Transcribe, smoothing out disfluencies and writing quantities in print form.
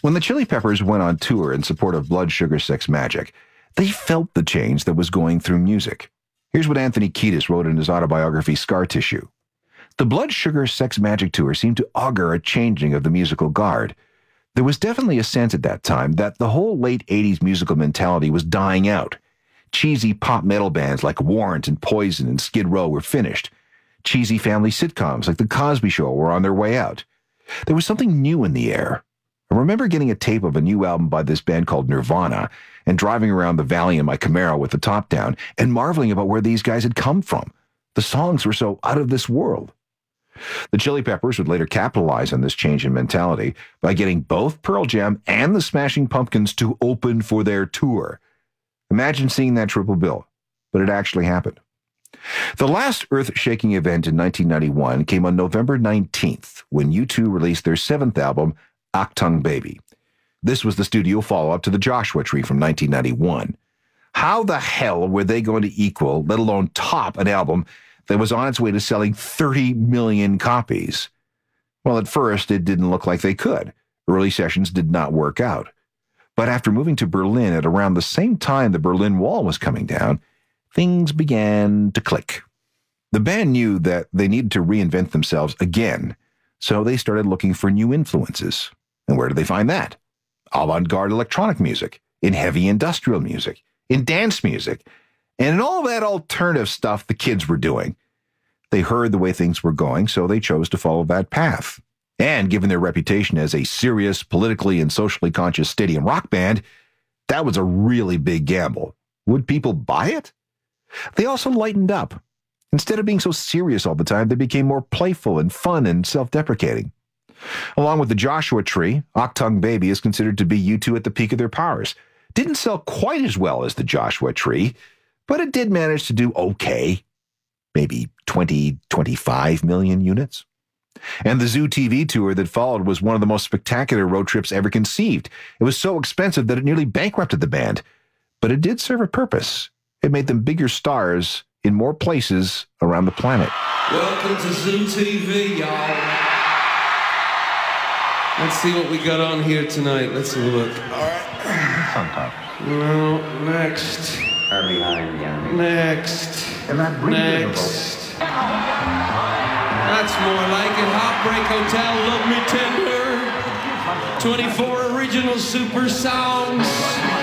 When the Chili Peppers went on tour in support of Blood Sugar Sex Magik, they felt the change that was going through music. Here's what Anthony Kiedis wrote in his autobiography Scar Tissue. The Blood Sugar Sex Magik tour seemed to augur a changing of the musical guard. There was definitely a sense at that time that the whole late 80s musical mentality was dying out. Cheesy pop metal bands like Warrant and Poison and Skid Row were finished. Cheesy family sitcoms like The Cosby Show were on their way out. There was something new in the air. I remember getting a tape of a new album by this band called Nirvana and driving around the valley in my Camaro with the top down and marveling about where these guys had come from. The songs were so out of this world. The Chili Peppers would later capitalize on this change in mentality by getting both Pearl Jam and the Smashing Pumpkins to open for their tour. Imagine seeing that triple bill, but it actually happened. The last earth-shaking event in 1991 came on November 19th when U2 released their seventh album, Achtung Baby. This was the studio follow-up to the Joshua Tree from 1991. How the hell were they going to equal, let alone top, an album that was on its way to selling 30 million copies? Well, at first, it didn't look like they could. Early sessions did not work out. But after moving to Berlin at around the same time the Berlin Wall was coming down, things began to click. The band knew that they needed to reinvent themselves again, so they started looking for new influences. And where did they find that? Avant-garde electronic music, in heavy industrial music, in dance music, and in all that alternative stuff the kids were doing. They heard the way things were going, so they chose to follow that path. And given their reputation as a serious, politically and socially conscious stadium rock band, that was a really big gamble. Would people buy it? They also lightened up. Instead of being so serious all the time, they became more playful and fun and self-deprecating. Along with the Joshua Tree, Achtung Baby is considered to be U2 at the peak of their powers. Didn't sell quite as well as the Joshua Tree, but it did manage to do okay. Maybe 20, 25 million units. And the Zoo TV tour that followed was one of the most spectacular road trips ever conceived. It was so expensive that it nearly bankrupted the band. But it did serve a purpose. It made them bigger stars in more places around the planet. Welcome to Zoo TV, y'all. Let's see what we got on here tonight. Let's have a look. All right. On top. No, next. Are behind you. Next. And that brings Next. That's more like it. Heartbreak Hotel, Love Me Tender. 24 original super songs.